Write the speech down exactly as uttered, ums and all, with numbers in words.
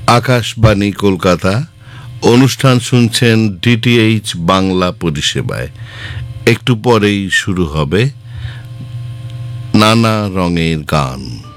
আকাশবাণী কলকাতা। অনুষ্ঠান শুনছেন ডিটিএইচ বাংলা পরিষেবায়। একটু পরেই শুরু হবে নানা রঙের গান।